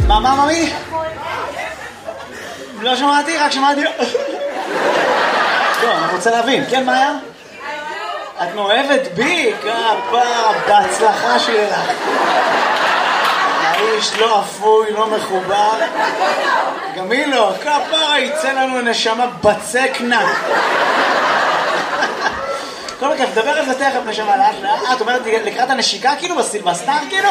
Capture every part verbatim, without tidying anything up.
מה, מה, ממי? לא שמעתי, רק שמעתי... לא, אני רוצה להבין. כן, מה היה? את מאוהבת בי? כפרה, בהצלחה שלך. האיש לא אפוי, לא מחובר. גם היא לא, כפרה, יצא לנו נשמה בצק נק. כל מקרה, תדבר על זה תכף נשמה לאט לאט. את אומרת לקראת הנשיקה כאילו בסילבסטר כאילו?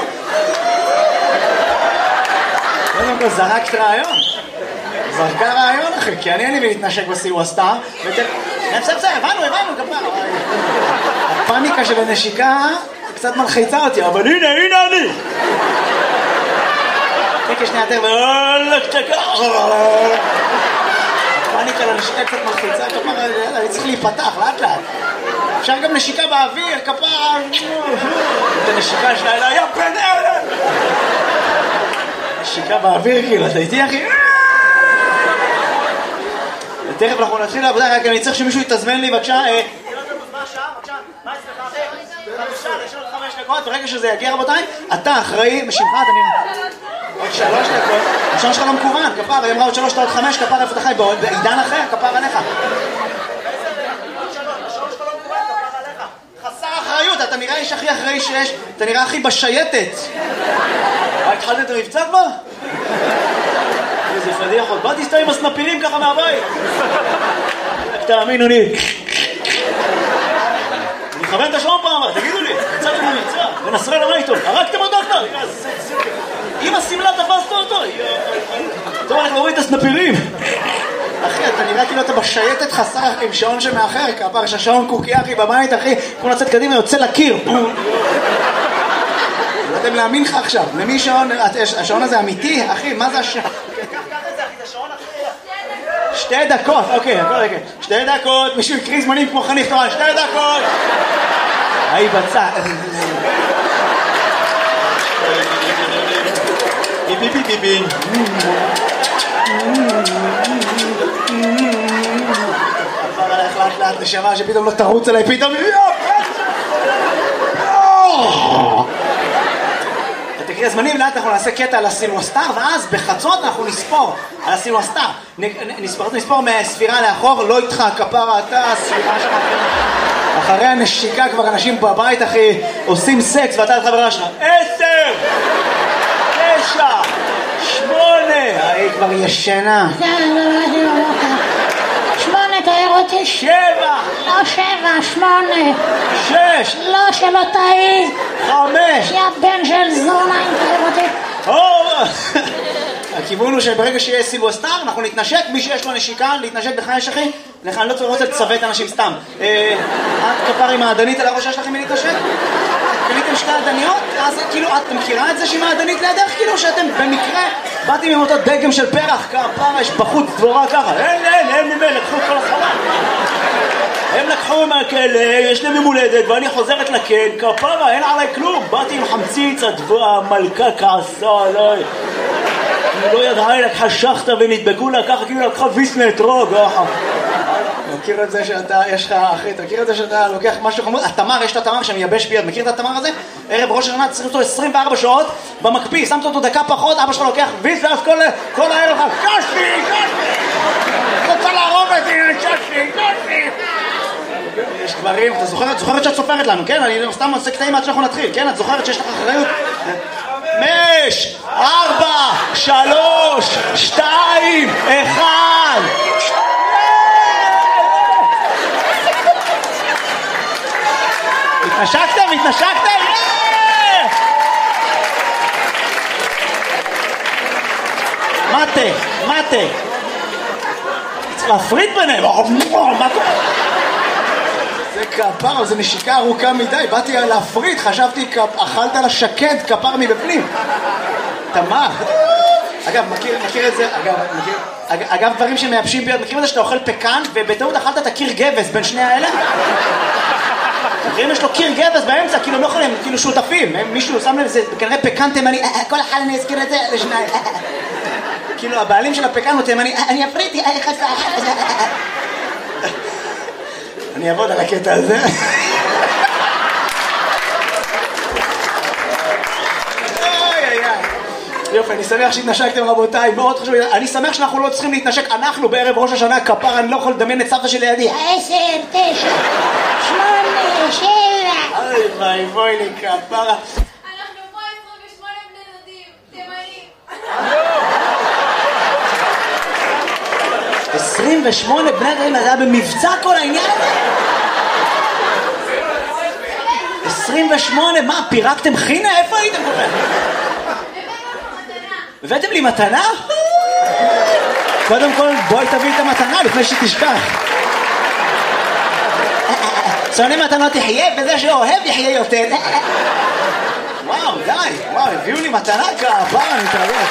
קודם כל זרקת רעיון. זרקה רעיון אחי, כי אני אין לי להתנשק בסילבסטר. בסדר, בסדר, הבנו, הבנו, כפרה. הפאניקה של הנשיקה קצת מלחיצה אותי, אבל הנה, הנה אני. תקה שנייה יותר, ואולק תקה. הפאניקה לנשיקה קצת מלחיצה, כפרה, אני צריך להיפתח, לאט לאט. אפשר גם נשיקה באוויר, כפרה. את הנשיקה שלה, אלא, יא בן אלה. נשיקה באוויר, כאילו, אתה איתי, אחי? תכף אנחנו נתחיל לעבודה, רק אני צריך שמישהו יתזמן לי, בבקשה. מה השעה? בבקשה, מה אצלך? חמישה, יש עוד חמש דקות, ברגע שזה יגיע רבותיי, אתה אחראי, משמך, אתה נראה. עוד שלוש דקות, השעון שלך לא מקוון, כפר, היא אמרה עוד שלוש, עוד חמש, כפר, איפה אתה חי? בעידן אחר, כפר עליך. חסר אחריות, אתה נראה איש הכי אחראי שיש, אתה נראה הכי בשייטת. התחלת את המבצע כבר? איזה פדיח עוד, באתי סתם עם הסנפירים ככה מהבית. תאמינו לי. אני מכוון את השעון פעם, תגידו לי, קצת עם המבצע, ונסרל מה איתו, הרגתם אותו דוקטור? אם הסמלה תפסת אותו. טוב, אנחנו רואים את הסנפירים. אחי, אתה נראה כאילו אתה בשייטת חסר עם שעון שמאחר, כפר שהשעון קוקי אחי בבית, אחי, כמו לצאת קדימה, יוצא לקיר. לא יודעים להאמין לך עכשיו, למי שעון, השעון הזה אמיתי, אחי, מה זה השעון? שתי דקות, אוקיי, הכל אוקיי. שתי דקות, מישהו יקריא זמנים כמו חניך תורן, שתי דקות. היי בצע. ביבי ביבי ביבי. עבר עליך לאט לאט נשמה שפתאום לא תרוץ עליי, פתאום... תקריא הזמנים, לאט אנחנו נעשה קטע על הסילבסטר, ואז בחצות אנחנו נספור על הסילבסטר. נספור, נספור מהספירה לאחור, לא איתך, כפרה, אתה, הספירה שלך. אחרי הנשיקה כבר אנשים בבית, אחי, עושים סקס, ואתה את חברה שלך. עשר! תשע! שמונה! היא כבר ישנה. שמונה, תאר אותי. שבע! לא שבע, שמונה. שש! לא, שלא תאי. חמש! יא בן של זונה, אם תאר אותי. הכיוון הוא שברגע שיהיה סילבסטר, אנחנו נתנשק, מי שיש לו נשיקה, להתנשק בחי יש אחי, לך אני לא רוצה לצוות אנשים סתם. את כפר עם העדנית על הראש שלכם מלהתנשק? קניתם שתי עדניות? אז כאילו, את מכירה את זה שהיא מעדנית לידך? כאילו שאתם במקרה באתם עם אותו דגם של פרח, כפר, יש בחוץ דבורה ככה, אין, אין, אין, אין, לקחו כל החלל. הם לקחו מהכלא, יש להם ממולדת, ואני חוזרת לכן, כפרה, אין עליי כלום. באתי עם חמציץ, המלכה כעסה עליי. היא לא ידעה, היא לקחה שחטה ונדבקו לה ככה, כאילו לקחה ויסנה אתרוג. מכיר את זה שאתה, יש לך, אחי, תכיר את זה שאתה לוקח משהו חמוד? התמר, יש את התמר שמייבש ביד, מכיר את התמר הזה? ערב ראש השנה, צריך אותו עשרים וארבע שעות במקפיא, שמת אותו דקה פחות, אבא שלך לוקח ויס, ואז כל, כל הערב לך, קשתי, קשתי! רוצה להרוג אותי, קשתי, קשתי! יש דברים, אתה זוכרת, זוכרת שאת סופרת לנו, כן? אני סתם עושה קטעים עד שאנחנו נתחיל, כן? את זוכרת שיש לך אחריות? חמש, ארבע, שלוש, שתיים, אחד. התנשקתם? התנשקתם? מטה, מטה. צריך להפריד ביניהם. מה קורה? זה כפר, זה נשיקה ארוכה מדי, באתי להפריד, חשבתי, אכלת לשקד כפר מבפנים. תמר. אגב, מכיר, מכיר את זה, אגב, מכיר, אגב, דברים שמייבשים ביד, מכירים את זה שאתה אוכל פקן, ובטעות אכלת את הקיר גבס בין שני האלה? מכירים, יש לו קיר גבס באמצע, כאילו הם לא יכולים, כאילו שותפים, מישהו שם לב, זה כנראה פקן תימני, כל אחד אני אזכיר את זה לשניים. כאילו, הבעלים של הפקן הוא תימני, אני אפריתי, איך עשה? אני אעבוד על הקטע הזה. יופי, אני שמח שהתנשקתם רבותיי, מאוד חשוב, אני שמח שאנחנו לא צריכים להתנשק, אנחנו בערב ראש השנה כפר, אני לא יכול לדמיין את סבתא שלי לידי. עשר, תשע, שמונה, שבע. אוי ביי, בואי לי כפרה. אנחנו פה עשרים ושמונה בני דודים, תימנים. עשרים ושמונה בני דודים, זה היה במבצע כל העניין הזה? עשרים ושמונה, מה, פירקתם חינה? איפה הייתם כל כך? הבאתם לי מתנה? קודם כל בואי תביא את המתנה לפני שתשכח. שונא מתנות תחיה וזה שאוהב יחיה יותר. וואו די, וואו הביאו לי מתנה כפר, אני מתרגש.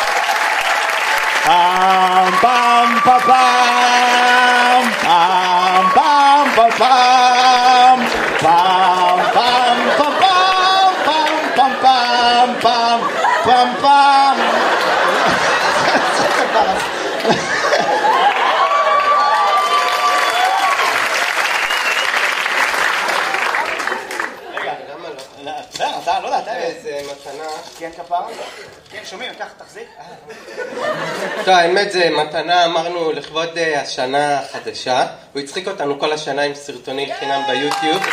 פעם פעם פעם פעם פעם פעם פעם פעם פעם פעם פעם פעם פעם פעם אתה לא יודע, אתה איזה מתנה. כן כפרה? כן שומעים, ככה תחזיק. טוב, האמת זה מתנה, אמרנו לכבוד השנה החדשה. הוא הצחיק אותנו כל השנה עם סרטוני חינם ביוטיוב.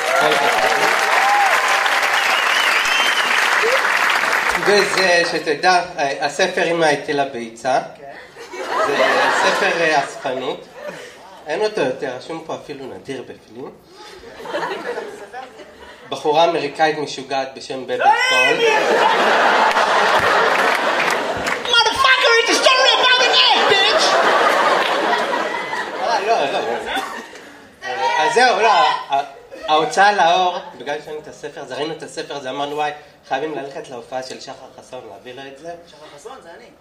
וזה, שתדע, הספר אמא הטילה ביצה. זה ספר אספנות. אין אותו יותר, רשום פה אפילו נדיר בפנים. בחורה אמריקאית משוגעת בשם בבת קול. Motherfucker, it's a story about an egg, bitch! לא, לא. אז זהו, לא. ההוצאה לאור, בגלל שראינו את הספר, אז ראינו את הספר הזה, אמרנו וואי, חייבים ללכת להופעה של שחר חסון, להביא לו את זה. שחר חסון, זה אני.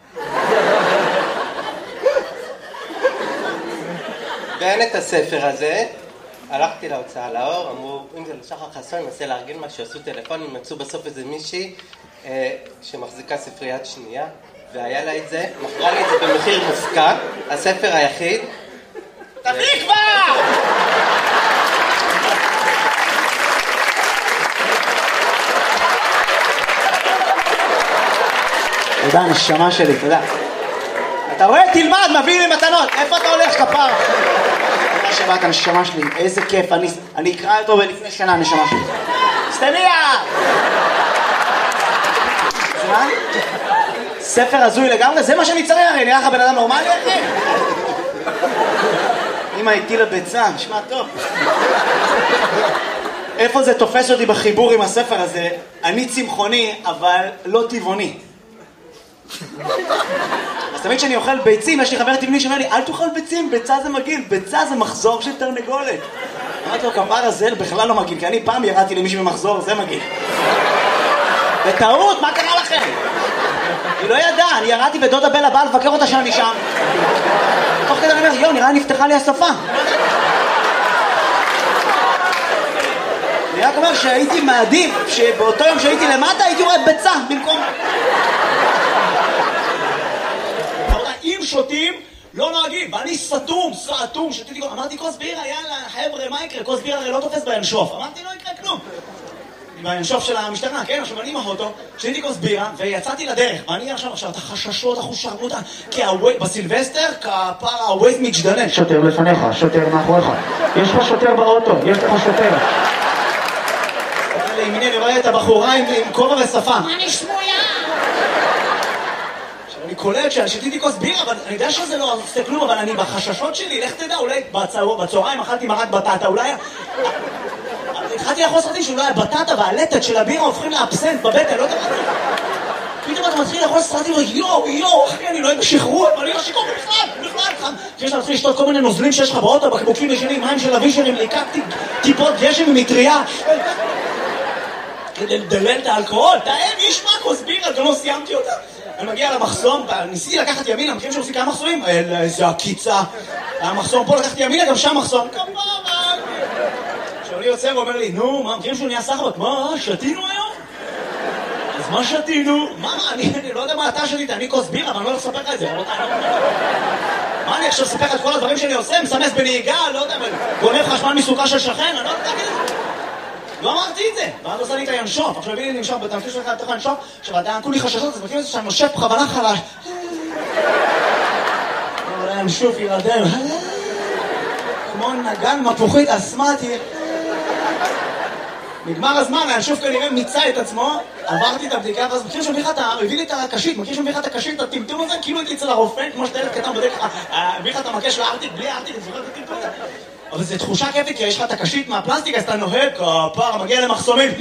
ואין את הספר הזה. הלכתי להוצאה לאור, אמרו, אם זה לשחר חסון, ננסה להרגיל משהו, עשו טלפון, מצאו בסוף איזה מישהי אה, שמחזיקה ספריית שנייה, והיה לה את זה, מכרה לי את זה במחיר מופקע, הספר היחיד. תביא כבר! תודה, נשמה שלי, תודה. אתה רואה? תלמד, מביא לי מתנות. איפה אתה הולך, כפר? תודה שבאת, נשמה שלי. איזה כיף. אני, אני אקרא אותו לפני שנה, נשמה שלי. סטניה! מה? ספר הזוי לגמרי? זה מה שאני צריך, הרי נראה לך בן אדם נורמלי, אחי? אמא הטילה ביצה, נשמע טוב. איפה זה תופס אותי בחיבור עם הספר הזה? אני צמחוני, אבל לא טבעוני. אז תמיד כשאני אוכל ביצים, יש לי חבר טבעוני שאומר לי, אל תאכל ביצים, ביצה זה מגעיל, ביצה זה מחזור של תרנגולת. אמרתי לו, כפר הזה בכלל לא מגעיל, כי אני פעם ירדתי למישהו במחזור, זה מגעיל. בטעות, מה קרה לכם? היא לא ידעה, אני ירדתי ודודה בלה באה לבקר אותה שאני שם. תוך כדי אני אומר, יו, נראה נפתחה לי השפה. אני רק אומר שהייתי מעדיף, שבאותו יום שהייתי למטה, הייתי רואה ביצה במקום... אם שותים, לא נוהגים, ואני סתום, סתום, שתיתי... אמרתי, כוס בירה, יאללה, חבר'ה, מה יקרה? כוס בירה הרי לא תופס בינשוף. אמרתי, לא יקרה כלום. בינשוף של המשטרה, כן? עכשיו אני עם האוטו, שתיתי כוס בירה, ויצאתי לדרך. ואני עכשיו, עכשיו, את החששות, החושרנות, כי בסילבסטר, כפר הווייז מתגדלן. שוטר לפניך, שוטר מאחוריך. יש לך שוטר באוטו, יש לך שוטר. לימיני, אני רואה את הבחורה עם כובע ושפה. אני שמויה! אני קולט ששתיתי כוס בירה, אבל אני יודע שזה לא עושה כלום, אבל אני בחששות שלי, לך תדע, אולי בצהריים אכלתי מרק בטטה, אולי... התחלתי לאכול סרטים שאולי הבטטה והלטת של הבירה הופכים לאבסנט בבטן, לא יודע מה זה. פתאום אתה מתחיל לאכול סרטים ויואו, יואו, אחי, אני לא אוהב שחרור, אבל אני לא שיקור בכלל, בכלל. כשיש להתחיל לשתות כל מיני נוזלים שיש לך באוטו, בקבוקים ישנים, מים של אבישרים, ליקקתי טיפות גשם ומטריה. כדי לדלל את האלכוהול, תאם, יש מה כוס בירה, גם לא סיימתי אותה. אני מגיע למחסום, ניסיתי לקחת ימינה, מכירים שעושים כמה מחסומים? איזה הקיצה. המחסום פה לקחתי ימינה, גם שם מחסום. כפרה! עכשיו אני יוצא ואומר לי, נו, מה, מכירים שהוא נהיה סחבק? מה, שתינו היום? אז מה שתינו? מה, אני לא יודע מה אתה שתית, אני כוס בירה, אבל אני לא הולך לספר לך את זה. מה, אני עכשיו אספר לך את כל הדברים שאני עושה? מסמס בנהיגה, לא יודע, גונב חשמל מסוכה של שכן, אני לא יודע להגיד את זה. לא אמרתי את זה. ואז עושה לי את הינשוף. עכשיו הביאי לי לנשוף, אתה מכיר שלך לתוך הינשוף, עכשיו עדיין כולי חששות, אז מכיר את זה שאני נושף בכוונה חלש. אבל הינשוף יירדם. כמו נגן מפוחית אסמטי. נגמר הזמן, הינשוף כנראה מיצה את עצמו, עברתי את הבדיקה, ואז מכיר שמביא לך את ה... הביא לי את הקשית, מכיר שמביא לך את הקשית, את הטמטום הזה, כאילו הייתי אצל הרופא, כמו שאתה ילד קטן בדרך, הביא לך את המקש של הארטיק, בלי הארטיק, אני זוכר את הטמטום הזה. אבל זו תחושה כיפית, כי יש לך את הקשית מהפלסטיק, אז אתה נוהג, כפר, מגיע למחסומים.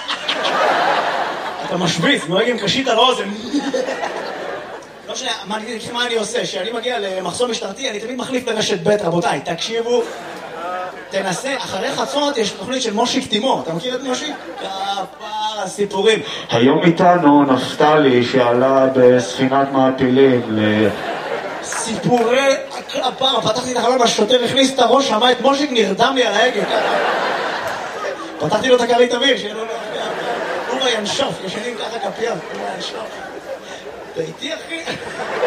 אתה משוויץ, נוהג עם קשית על האוזן. לא משנה, מה אני עושה? כשאני מגיע למחסום משטרתי, אני תמיד מחליף לרשת ב', רבותיי, תקשיבו. תנסה, אחרי חצות יש תוכנית של מושיק תימור, אתה מכיר את מושיק? כפר הסיפורים. היום איתנו נפתלי שעלה בספינת מעפילים ל... סיפורי הכפר, פתחתי את החלון, השוטר הכניס את הראש, שמע את מושיק, נרדם לי על ההגה. פתחתי לו את הכרית אוויר, שיהיה לו... הוא בינשוף, ישנים ככה כפיים, הוא בינשוף. אתה איתי אחי?